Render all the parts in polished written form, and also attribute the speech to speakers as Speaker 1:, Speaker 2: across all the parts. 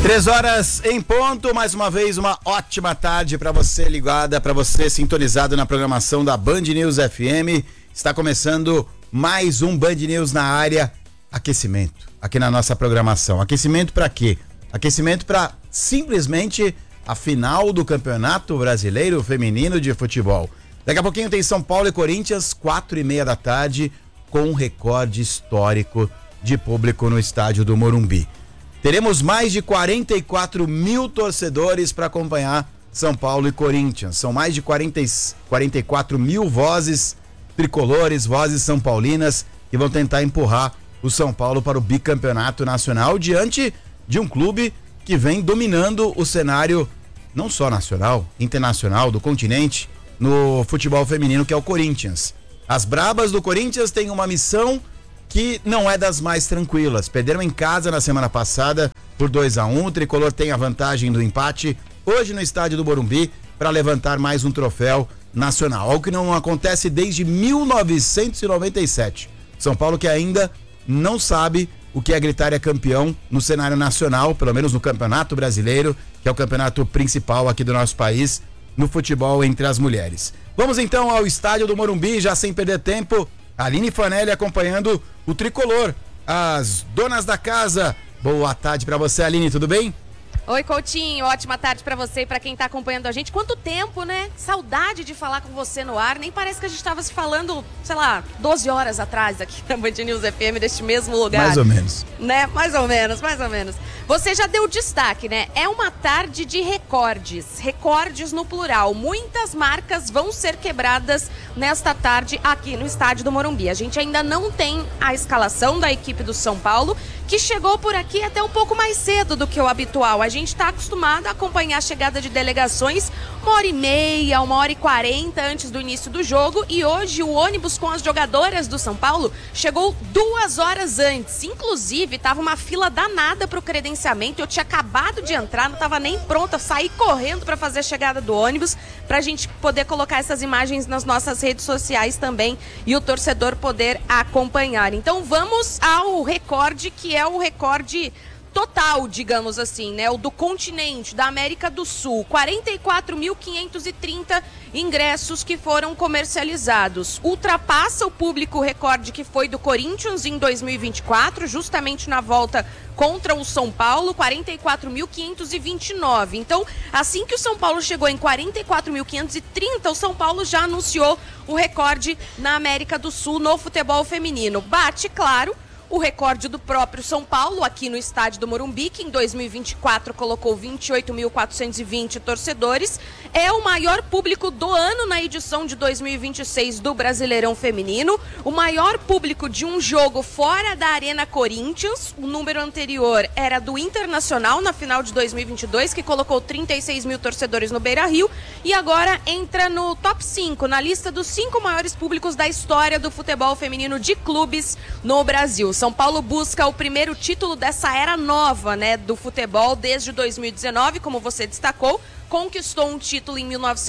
Speaker 1: 3h em ponto, mais uma vez uma ótima tarde para você ligada, para você sintonizado na programação da Band News FM. Está começando mais um Band News na área, aquecimento, aqui na nossa programação. Aquecimento para quê? Aquecimento para simplesmente a final do Campeonato Brasileiro Feminino de Futebol. Daqui a pouquinho tem São Paulo e Corinthians, 4h30 da tarde, com um recorde histórico de público no estádio do Morumbi. Teremos mais de 44 mil torcedores para acompanhar São Paulo e Corinthians. São mais de 44 mil vozes tricolores, vozes são paulinas, que vão tentar empurrar o São Paulo para o bicampeonato nacional diante de um clube que vem dominando o cenário não só nacional, internacional, do continente, no futebol feminino, que é o Corinthians. As brabas do Corinthians têm uma missão que não é das mais tranquilas. Perderam em casa na semana passada por 2-1. O tricolor tem a vantagem do empate hoje no estádio do Morumbi para levantar mais um troféu nacional, algo que não acontece desde 1997. São Paulo que ainda não sabe o que é gritar é campeão no cenário nacional, pelo menos no Campeonato Brasileiro, que é o campeonato principal aqui do nosso país no futebol entre as mulheres. Vamos então ao estádio do Morumbi, já sem perder tempo. Aline Fanelli acompanhando o tricolor, as donas da casa. Boa tarde pra você, Aline, tudo bem?
Speaker 2: Oi, Coutinho, ótima tarde pra você e pra quem tá acompanhando a gente. Quanto tempo, né? Saudade de falar com você no ar. Nem parece que a gente tava se falando, sei lá, 12 horas atrás aqui na Band News FM, deste mesmo lugar.
Speaker 1: Mais ou menos.
Speaker 2: Né? Mais ou menos. Você já deu destaque, né? É uma tarde de recordes no plural. Muitas marcas vão ser quebradas nesta tarde aqui no estádio do Morumbi. A gente ainda não tem a escalação da equipe do São Paulo, que chegou por aqui até um pouco mais cedo do que o habitual. A gente está acostumado a acompanhar a chegada de delegações 1h30, 1h40 antes do início do jogo, e hoje o ônibus com as jogadoras do São Paulo chegou 2 horas antes. Inclusive, estava uma fila danada para o credenciamento. Eu tinha acabado de entrar, não estava nem pronta, saí correndo para fazer a chegada do ônibus, para a gente poder colocar essas imagens nas nossas redes sociais também e o torcedor poder acompanhar. Então vamos ao recorde, que é o recorde total, digamos assim, né? O do continente, da América do Sul. 44.530 ingressos que foram comercializados. Ultrapassa o público recorde que foi do Corinthians em 2024, justamente na volta contra o São Paulo, 44.529. Então, assim que o São Paulo chegou em 44.530, o São Paulo já anunciou o recorde na América do Sul no futebol feminino. Bate, claro, o recorde do próprio São Paulo aqui no estádio do Morumbi, que em 2024 colocou 28.420 torcedores. É o maior público do ano na edição de 2026 do Brasileirão Feminino. O maior público de um jogo fora da Arena Corinthians. O número anterior era do Internacional na final de 2022, que colocou 36 mil torcedores no Beira-Rio. E agora entra no top 5, na lista dos 5 maiores públicos da história do futebol feminino de clubes no Brasil. São Paulo busca o primeiro título dessa era nova, né, do futebol desde 2019, como você destacou. Conquistou um título em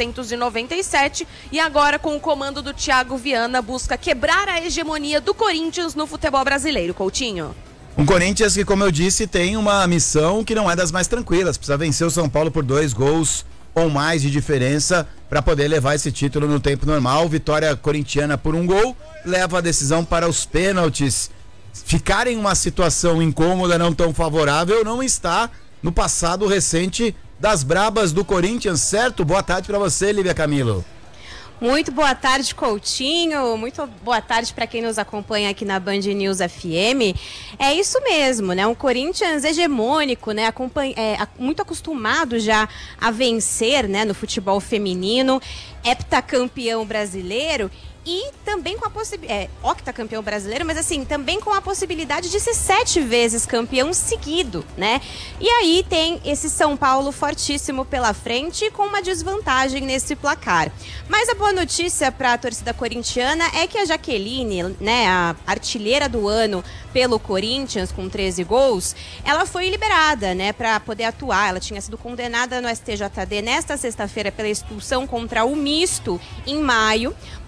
Speaker 2: 1997 e agora, com o comando do Thiago Viana, busca quebrar a hegemonia do Corinthians no futebol brasileiro. Coutinho.
Speaker 1: Um Corinthians que, como eu disse, tem uma missão que não é das mais tranquilas. Precisa vencer o São Paulo por 2 gols ou mais de diferença para poder levar esse título no tempo normal. Vitória corintiana por 1 gol leva a decisão para os pênaltis. Ficar em uma situação incômoda, não tão favorável, não está no passado recente das brabas do Corinthians, certo? Boa tarde para você, Lívia Camilo.
Speaker 3: Muito boa tarde, Coutinho. Muito boa tarde para quem nos acompanha aqui na Band News FM. É isso mesmo, né? Um Corinthians hegemônico, né? Muito acostumado já a vencer, né? No futebol feminino, heptacampeão brasileiro. E também com a possibilidade, octacampeão brasileiro, mas assim, também com a possibilidade de ser 7 vezes campeão seguido, né? E aí tem esse São Paulo fortíssimo pela frente, com uma desvantagem nesse placar. Mas a boa notícia para a torcida corintiana é que a Jaqueline, né, a artilheira do ano pelo Corinthians, com 13 gols, ela foi liberada, né, para poder atuar. Ela tinha sido condenada no STJD nesta sexta-feira pela expulsão contra o Misto em maio, mas como ela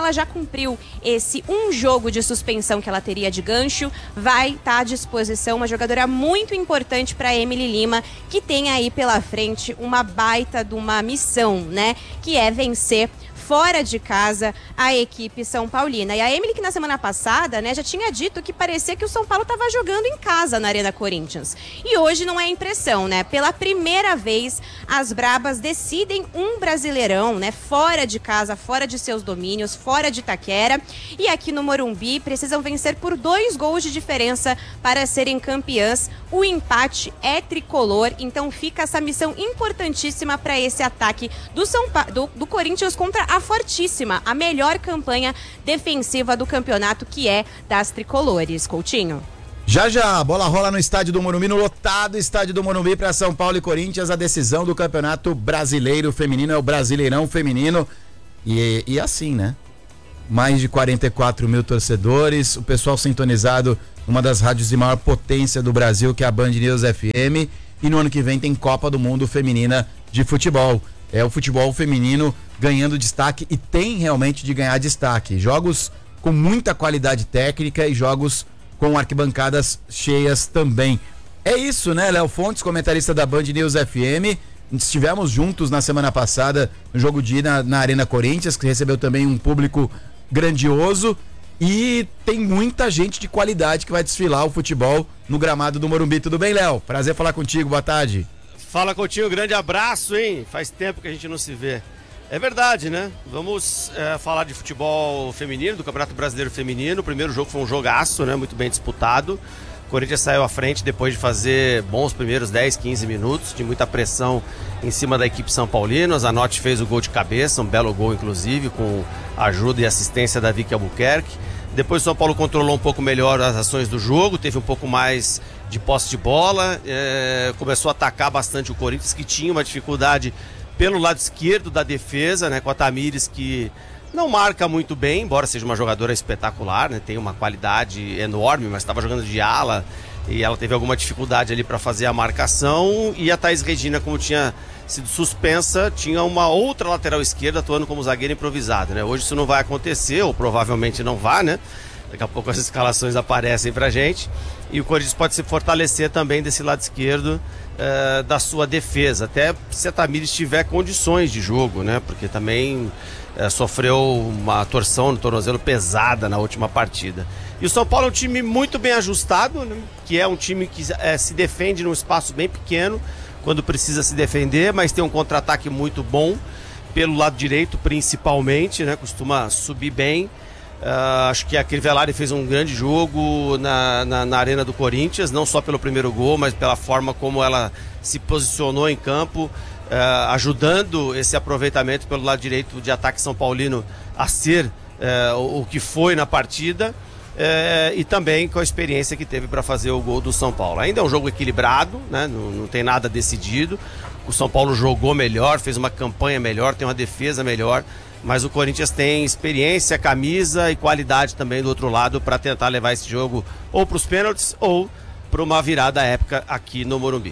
Speaker 3: ela já cumpriu esse um jogo de suspensão que ela teria de gancho, vai estar à disposição uma jogadora muito importante para Emily Lima, que tem aí pela frente uma baita de uma missão, né? Que é vencer fora de casa a equipe São Paulina. E a Emily, que na semana passada, né, já tinha dito que parecia que o São Paulo estava jogando em casa na Arena Corinthians. E hoje não é impressão, né? Pela primeira vez, as Brabas decidem um Brasileirão, né, fora de casa, fora de seus domínios, fora de Itaquera. E aqui no Morumbi precisam vencer por 2 gols de diferença para serem campeãs. O empate é tricolor, então fica essa missão importantíssima para esse ataque do Corinthians contra a fortíssima, a melhor campanha defensiva do campeonato, que é das tricolores. Coutinho.
Speaker 1: Já a bola rola no estádio do Morumbi, no lotado estádio do Morumbi para São Paulo e Corinthians. A decisão do Campeonato Brasileiro Feminino é o Brasileirão Feminino. E assim, né? Mais de 44 mil torcedores, o pessoal sintonizado, uma das rádios de maior potência do Brasil, que é a Band News FM. E no ano que vem tem Copa do Mundo Feminina de Futebol. É o futebol feminino ganhando destaque, e tem realmente de ganhar destaque. Jogos com muita qualidade técnica e jogos com arquibancadas cheias também. É isso, né, Léo Fontes, comentarista da Band News FM. Estivemos juntos na semana passada no jogo de ida na Arena Corinthians, que recebeu também um público grandioso, e tem muita gente de qualidade que vai desfilar o futebol no gramado do Morumbi. Tudo bem, Léo? Prazer falar contigo, boa tarde.
Speaker 4: Fala, Coutinho, grande abraço, hein? Faz tempo que a gente não se vê. É verdade, né? Vamos falar de futebol feminino, do Campeonato Brasileiro Feminino. O primeiro jogo foi um jogaço, né? Muito bem disputado. O Corinthians saiu à frente depois de fazer bons primeiros 10, 15 minutos, de muita pressão em cima da equipe São Paulino. A Zanotti fez o gol de cabeça, um belo gol, inclusive, com ajuda e assistência da Vicky Albuquerque. Depois o São Paulo controlou um pouco melhor as ações do jogo, teve um pouco mais de posse de bola, começou a atacar bastante o Corinthians, que tinha uma dificuldade pelo lado esquerdo da defesa, né, com a Tamires, que não marca muito bem, embora seja uma jogadora espetacular, né, tem uma qualidade enorme, mas estava jogando de ala e ela teve alguma dificuldade ali para fazer a marcação. E a Thaís Regina, como tinha sido suspensa, tinha uma outra lateral esquerda atuando como zagueira improvisada, né? Hoje isso não vai acontecer, ou provavelmente não vai, né? Daqui a pouco as escalações aparecem pra gente. E o Corinthians pode se fortalecer também desse lado esquerdo da sua defesa, até se a Tamires tiver condições de jogo, né? Porque também sofreu uma torção no tornozelo pesada na última partida. E o São Paulo é um time muito bem ajustado, né? Que é um time que se defende num espaço bem pequeno quando precisa se defender, mas tem um contra-ataque muito bom pelo lado direito, principalmente, né? Costuma subir bem. Acho que a Crivellari fez um grande jogo na Arena do Corinthians, não só pelo primeiro gol, mas pela forma como ela se posicionou em campo, ajudando esse aproveitamento pelo lado direito de ataque São Paulino a ser o que foi na partida, e também com a experiência que teve para fazer o gol do São Paulo. Ainda é um jogo equilibrado, né? Não tem nada decidido. O São Paulo jogou melhor, fez uma campanha melhor, tem uma defesa melhor, mas o Corinthians tem experiência, camisa e qualidade também do outro lado para tentar levar esse jogo ou para os pênaltis ou para uma virada épica aqui no Morumbi.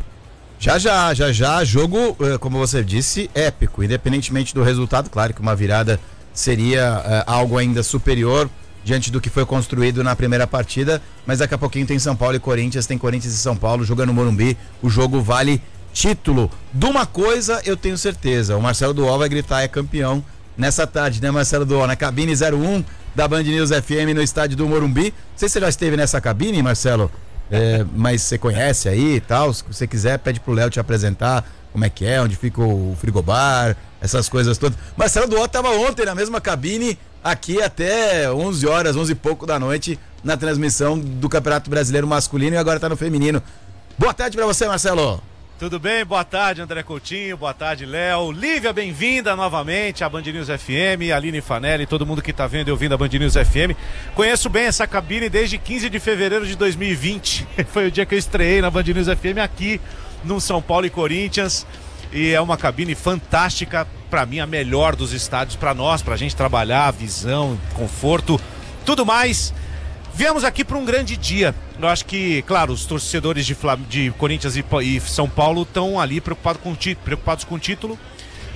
Speaker 1: Já, jogo, como você disse, épico, independentemente do resultado. Claro que uma virada seria algo ainda superior diante do que foi construído na primeira partida, mas daqui a pouquinho tem São Paulo e Corinthians, tem Corinthians e São Paulo jogando no Morumbi. O jogo vale título. De uma coisa eu tenho certeza, o Marcelo Duó vai gritar é campeão nessa tarde, né, Marcelo Duó? Na cabine 01 da Band News FM no estádio do Morumbi. Não sei se você já esteve nessa cabine, Marcelo, mas você conhece aí e tal. Se você quiser, pede pro Léo te apresentar como é que é, onde fica o frigobar, essas coisas todas. Marcelo Duó estava ontem na mesma cabine, aqui até 11 horas, 11 e pouco da noite, na transmissão do Campeonato Brasileiro Masculino, e agora tá no feminino. Boa tarde pra você, Marcelo.
Speaker 5: Tudo bem? Boa tarde, André Coutinho, boa tarde, Léo. Lívia, bem-vinda novamente à Band News FM, Aline Fanelli, todo mundo que tá vendo e ouvindo a Band News FM. Conheço bem essa cabine desde 15 de fevereiro de 2020, foi o dia que eu estreiei na Band News FM aqui no São Paulo e Corinthians, e é uma cabine fantástica, pra mim a melhor dos estádios, pra nós, pra gente trabalhar, visão, conforto, tudo mais. Viemos aqui para um grande dia. Eu acho que, claro, os torcedores de Corinthians e São Paulo estão ali preocupados com o título,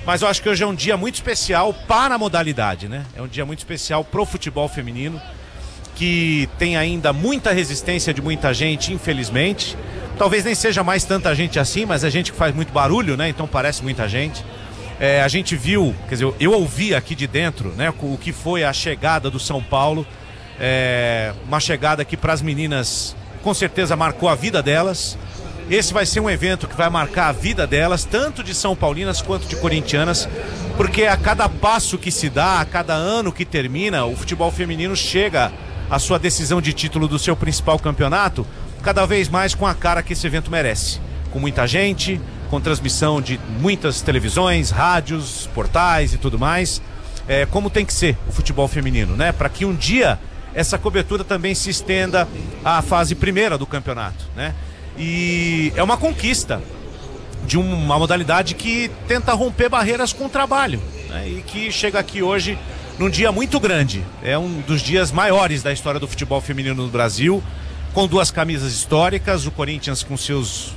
Speaker 5: Mas eu acho que hoje é um dia muito especial para a modalidade, né? É um dia muito especial pro futebol feminino, que tem ainda muita resistência de muita gente, infelizmente. Talvez nem seja mais tanta gente assim, mas é gente que faz muito barulho, né? Então parece muita gente. A gente viu, quer dizer, eu ouvi aqui de dentro, né? O que foi a chegada do São Paulo. Uma chegada que para as meninas com certeza marcou a vida delas. Esse vai ser um evento que vai marcar a vida delas, tanto de São Paulinas quanto de corintianas, porque a cada passo que se dá, a cada ano que termina, o futebol feminino chega à sua decisão de título do seu principal campeonato, cada vez mais com a cara que esse evento merece. Com muita gente, com transmissão de muitas televisões, rádios, portais e tudo mais. Como tem que ser o futebol feminino, né? Para que um dia essa cobertura também se estenda à fase primeira do campeonato, né? E é uma conquista de uma modalidade que tenta romper barreiras com o trabalho, né? E que chega aqui hoje num dia muito grande. É um dos dias maiores da história do futebol feminino no Brasil, com duas camisas históricas, o Corinthians com seus